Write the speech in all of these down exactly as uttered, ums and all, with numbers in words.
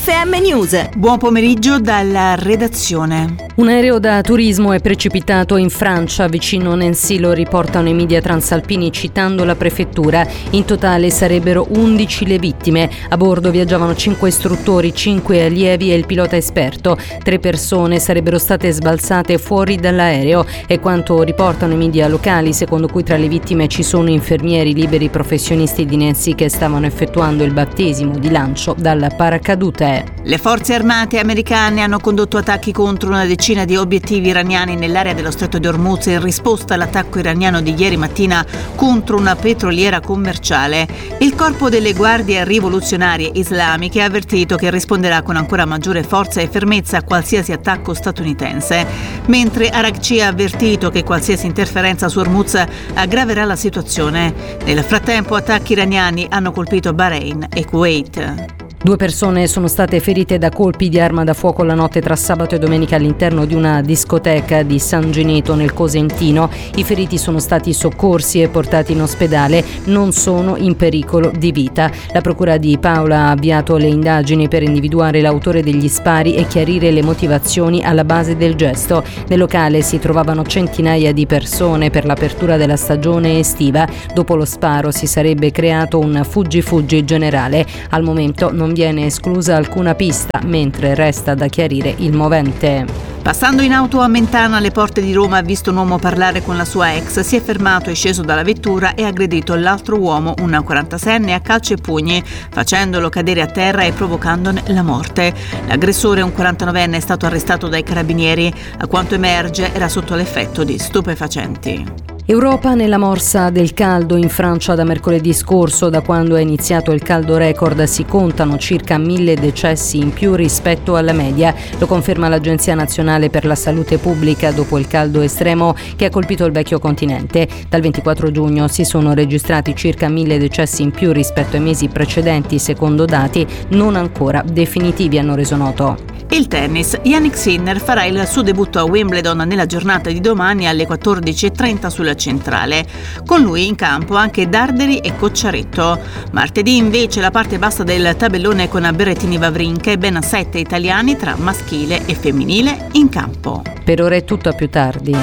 F M News. Buon pomeriggio dalla redazione. Un aereo da turismo è precipitato in Francia, vicino Nancy, lo riportano i media transalpini citando la prefettura. In totale sarebbero undici le vittime. A bordo viaggiavano cinque istruttori, cinque allievi e il pilota esperto. Tre persone sarebbero state sbalzate fuori dall'aereo. È quanto riportano i media locali, secondo cui tra le vittime ci sono infermieri liberi professionisti di Nancy che stavano effettuando il battesimo di lancio dal paracadute. Le forze armate americane hanno condotto attacchi contro una decina di obiettivi iraniani nell'area dello Stretto di Hormuz in risposta all'attacco iraniano di ieri mattina contro una petroliera commerciale. Il corpo delle guardie rivoluzionarie islamiche ha avvertito che risponderà con ancora maggiore forza e fermezza a qualsiasi attacco statunitense, mentre Arakci ha avvertito che qualsiasi interferenza su Hormuz aggraverà la situazione. Nel frattempo attacchi iraniani hanno colpito Bahrain e Kuwait. Due persone sono state ferite da colpi di arma da fuoco la notte tra sabato e domenica all'interno di una discoteca di San Geneto nel Cosentino. I feriti sono stati soccorsi e portati in ospedale, non sono in pericolo di vita. La procura di Paola ha avviato le indagini per individuare l'autore degli spari e chiarire le motivazioni alla base del gesto. Nel locale si trovavano centinaia di persone per l'apertura della stagione estiva. Dopo lo sparo si sarebbe creato un fuggi-fuggi generale. Al momento non viene esclusa alcuna pista, mentre resta da chiarire il movente. Passando in auto a Mentana alle porte di Roma ha visto un uomo parlare con la sua ex, si è fermato, è sceso dalla vettura e ha aggredito l'altro uomo, un quarantasenne, a calci e pugni, facendolo cadere a terra e provocandone la morte. L'aggressore, un quarantanovenne, è stato arrestato dai carabinieri. A quanto emerge era sotto l'effetto di stupefacenti. Europa nella morsa del caldo. In Francia da mercoledì scorso, da quando è iniziato il caldo record, si contano circa mille decessi in più rispetto alla media. Lo conferma l'Agenzia Nazionale per la Salute Pubblica dopo il caldo estremo che ha colpito il vecchio continente. Dal ventiquattro giugno si sono registrati circa mille decessi in più rispetto ai mesi precedenti, secondo dati non ancora definitivi, hanno reso noto. Il tennis. Jannik Sinner farà il suo debutto a Wimbledon nella giornata di domani alle quattordici e trenta sulla centrale. Con lui in campo anche Darderi e Cocciaretto. Martedì invece la parte bassa del tabellone con Berrettini Wawrinka e ben sette italiani tra maschile e femminile in campo. Per ora è tutto, a più tardi.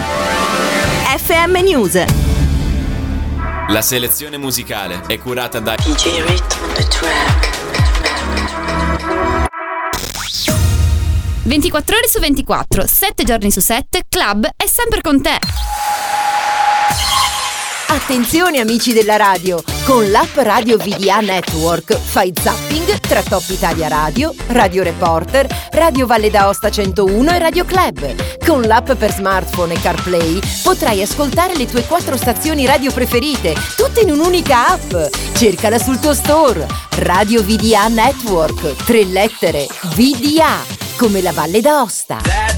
F M News. La selezione musicale è curata da D J Rhythm on the track. ventiquattro ore su ventiquattro, sette giorni su sette, Club è sempre con te. Attenzione amici della radio, con l'app Radio V D A Network fai zapping tra Top Italia Radio, Radio Reporter, Radio Valle d'Aosta centouno e Radio Club. Con l'app per smartphone e CarPlay potrai ascoltare le tue quattro stazioni radio preferite, tutte in un'unica app. Cercala sul tuo store. Radio V D A Network, tre lettere, V D A, come la Valle d'Aosta.